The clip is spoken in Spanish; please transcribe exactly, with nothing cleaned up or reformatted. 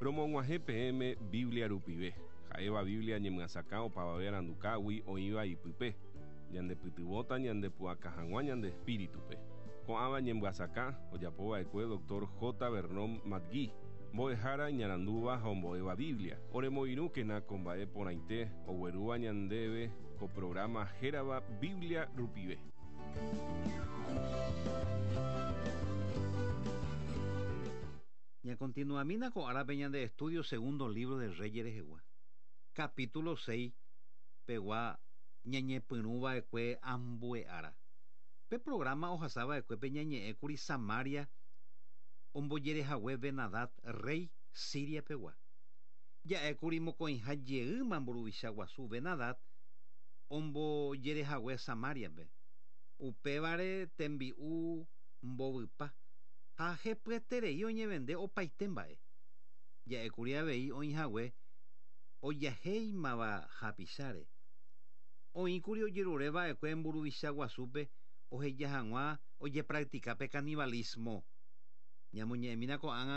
Romoguaje P M Biblia rupive. Jaeva Biblia ñemgasaka opavave arandukágui oĩva ipype. Ñandepytyvóta ñandepu'aka hag̃ua ñande espíritupe. Ko'ãva ñemgasaka ojapova'ekue doctor J. Vernon McGee. Mbo'ehára ñarandúva ha ombo'éva Biblia. Oremoirũkena ko mba'e porãite oguerúva ñandéve ko programa hérava Biblia rupive. Y a continuamina con Ara Peña de Estudio, segundo libro de Reyes de Jehová. Capítulo seis, Pegua ñañepyrũva ekue ambue'ára. Pe programa ohasava ekue pe ñañe'ẽkuri Samaria ombojerehague Benadad, rey Siria pegua. Ja'ékuri mokõiha jeýma mburuvicha guasu Benadad ombojerehague Samariape. Upévare tembi'u mbovypa. Ha hepyeterei oñemende opaite mba'e. Ja'ékuri avei oĩhague ojahéimava hapicháre. Oĩkuri ojerureva'ekue mburuvicha guasúpe oheja hag̃ua ojepracticape canibalismo. Ñamoñe'ẽmína ko'ág̃a